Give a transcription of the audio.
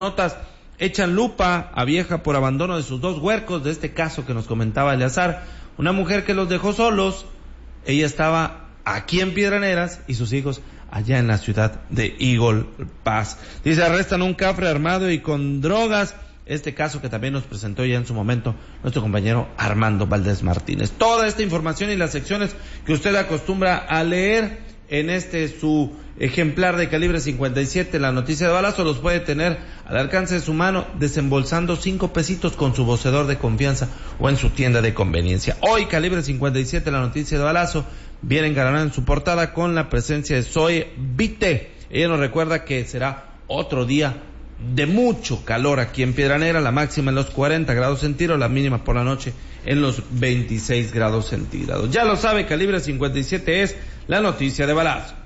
notas echan lupa a vieja por abandono de sus dos huercos, de este caso que nos comentaba Eleazar, una mujer que los dejó solos. Ella estaba aquí en Piedraneras y sus hijos allá en la ciudad de Eagle Pass. Dice, arrestan un cafre armado y con drogas. Este caso que también nos presentó ya en su momento nuestro compañero Armando Valdés Martínez. Toda esta información y las secciones que usted acostumbra a leer en su ejemplar de calibre 57, la noticia de balazo, los puede tener al alcance de su mano desembolsando 5 pesitos con su vocedor de confianza o en su tienda de conveniencia. Hoy, calibre 57, la noticia de balazo, viene engalanada en su portada con la presencia de Zoe Vite. Ella nos recuerda que será otro día de mucho calor aquí en Piedranera, la máxima en los 40 grados centígrados, la mínima por la noche en los 26 grados centígrados. Ya lo sabe, calibre 57 es la noticia de balazo.